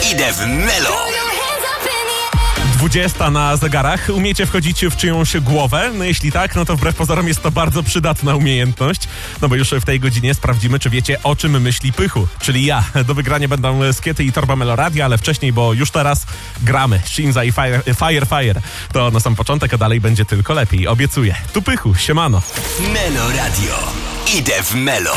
Idę w Melo. 20 na zegarach. Umiecie wchodzić w czyjąś głowę? No jeśli tak, no to wbrew pozorom jest to bardzo przydatna umiejętność. No bo już w tej godzinie sprawdzimy, czy wiecie, o czym myśli Pychu, czyli ja. Do wygrania będą skiety i torba Melo Radia, ale wcześniej, bo już teraz gramy. Shinza i Fire. To na sam początek, a dalej będzie tylko lepiej. Obiecuję. Tu Pychu, siemano. Melo Radio. Idę w Melo.